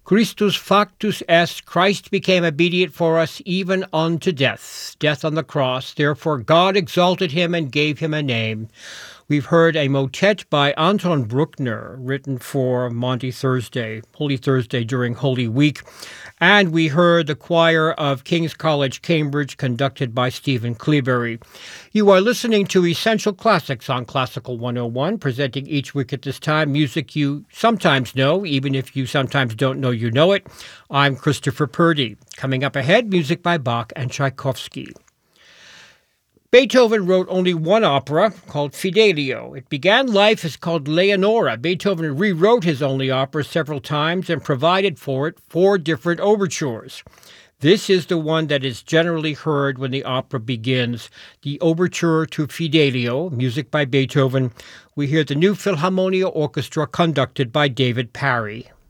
Christus factus est, Christ became obedient for us even unto death, death on the cross. Therefore God exalted him and gave him a name. We've heard a motet by Anton Bruckner, written for Maundy Thursday, Holy Thursday during Holy Week. And we heard the choir of King's College, Cambridge, conducted by Stephen Cleaberry. You are listening to Essential Classics on Classical 101, presenting each week at this time music you sometimes know, even if you sometimes don't know you know it. I'm Christopher Purdy. Coming up ahead, music by Bach and Tchaikovsky. Beethoven wrote only one opera, called Fidelio. It began life as called Leonora. Beethoven rewrote his only opera several times and provided for it 4 different overtures. This is the one that is generally heard when the opera begins, the Overture to Fidelio, music by Beethoven. We hear the New Philharmonia Orchestra conducted by David Parry.